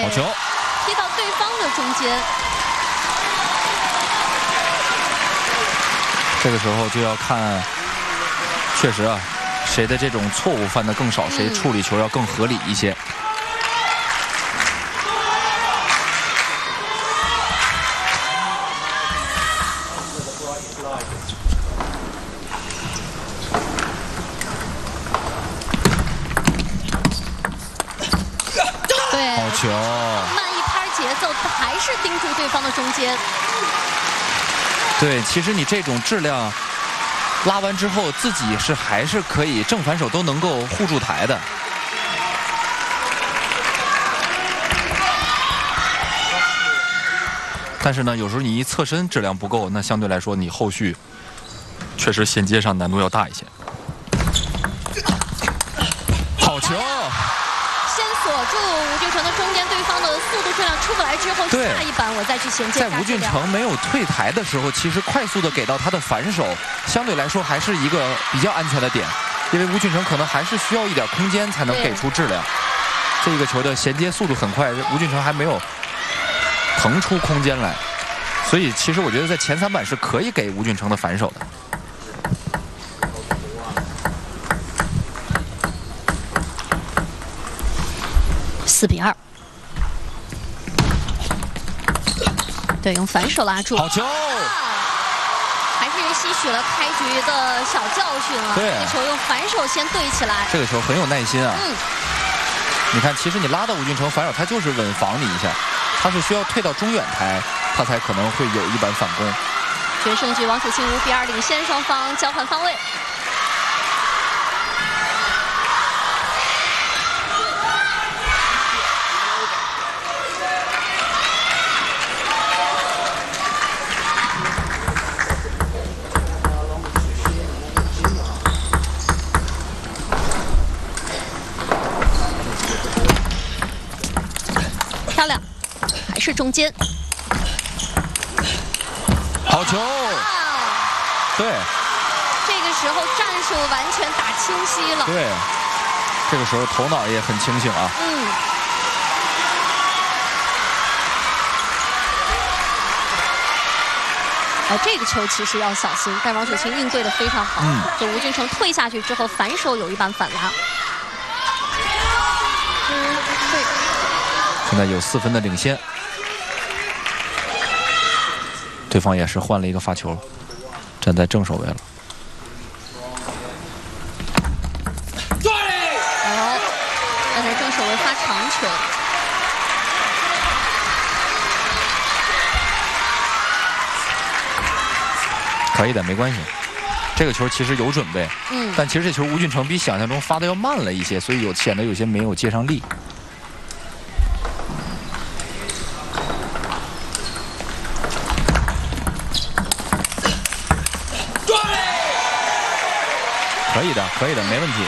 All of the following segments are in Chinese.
好球， 踢到对方的中间。 这个时候就要看，确实啊，谁的这种错误犯得更少，谁处理球要更合理一些。 对， 好球， 慢一拍节奏，还是盯住对方的中间。 对，其实你这种质量拉完之后，自己还是可以正反手都能够护住台的。但是呢，有时候你一侧身质量不够，那相对来说你后续确实衔接上难度要大一些。好球！ 先锁住吴俊成的中间，对方的速度质量出不来之后，下一板我再去衔接。 在吴俊成没有退台的时候，其实快速的给到他的反手，相对来说还是一个比较安全的点，因为吴俊成可能还是需要一点空间才能给出质量。这个球的衔接速度很快，吴俊成还没有腾出空间来，所以其实我觉得在前3板是可以给吴俊成的反手的。 4比2，对，用反手拉住。 好球！ 还是吸取了开局的小教训了。 对， 这个球用反手先对起来。 这个球很有耐心啊。你看，其实你拉到吴俊成反手，他就是稳防你一下，他是需要退到中远台，他才可能会有一板反攻。 决胜局，王楚钦5比2领先，双方交换方位。漂亮，还是中间。 好球！对， 这个时候战术完全打清晰了。 对，这个时候头脑也很清醒啊。 这个球其实要小心，但王楚钦应对的非常好。就吴俊成退下去之后，反手有一板反拉。 现在有4分的领先，对方也是换了一个发球，站在正手位了。 站在正手位发长球。 可以的，没关系。这个球其实有准备，但其实这球吴俊成比想象中发的要慢了一些，所以显得有些没有接上力。可以的，可以的，没问题。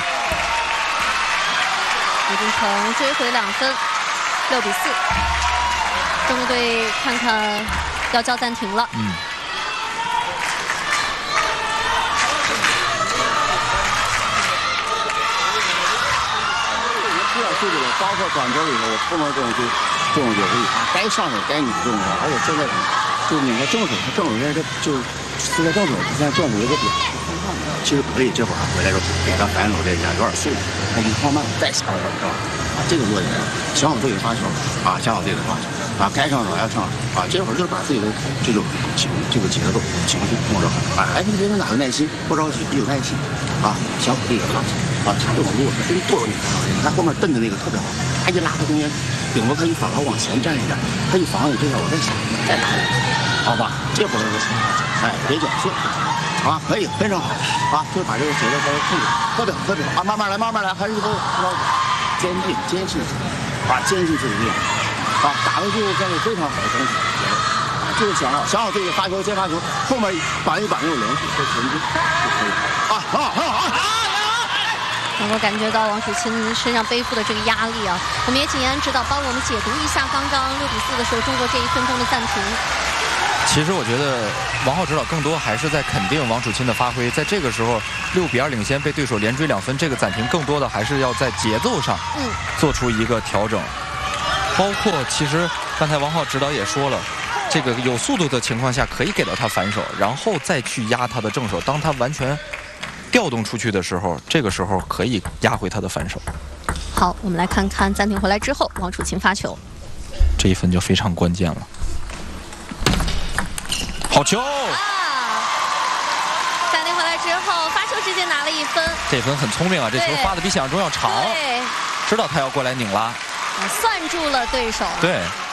吴俊成追回2分，6比4。中国队看看要叫暂停了。 对这个包括转折里头，我后面这种也会该上手该你这种，而且现在就你看正手，他正手现在就在正手，现在正手有个点，其实可以这会儿回来之后给他反手这一下有点速度，我们放慢再下手是吧？这个落点，想好自己发球想好自己的发球该上手要上手这会儿就是把自己的这种这个节奏情绪控制好还是别人哪有耐心，不着急，有耐心想好自己的发球这种路真对你他后面蹬的那个特别好，他一拉他中间，顶多他一反他往前站一点，他一防你这下我再想再打好吧？这会儿别搅碎可以非常好就把这个节奏稍微控制，特别好慢慢来，还是一个坚信自己力量打到最后战术非常好的东西就是想好自己的发球接发球，后面板一板有连续和前进就可以很好。 能够感觉到王楚钦身上背负的这个压力我们也请延安指导帮我们解读一下刚刚6比4的时候中国这1分钟的暂停。 其实我觉得王浩指导更多还是在肯定王楚钦的发挥，在这个时候6比2领先被对手连追2分，这个暂停更多的还是要在节奏上做出一个调整。 包括其实刚才王浩指导也说了，这个有速度的情况下可以给到他反手，然后再去压他的正手。当他完全调动出去的时候，这个时候可以压回他的反手。 好，我们来看看暂停回来之后，王楚钦发球， 这一分就非常关键了。好球！ 暂停回来之后，发球直接拿了1分。 这分很聪明啊，这球发的比想象中要长。 对， 知道他要过来拧拉， 算住了对手。 对。